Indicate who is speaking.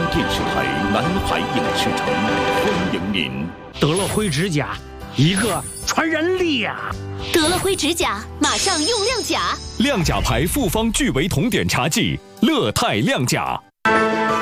Speaker 1: 电视台南海影视城欢迎您。
Speaker 2: 得了灰指甲，一个传染力啊！
Speaker 3: 得了灰指甲，马上用亮甲。
Speaker 4: 亮甲牌复方聚维酮碘茶剂，乐泰亮甲。